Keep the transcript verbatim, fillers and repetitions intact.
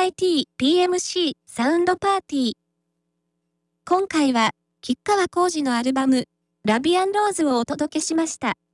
イティーピーエムシー サウンドパーティー。今回は、吉川晃司のアルバム、ラビアンローズをお届けしました。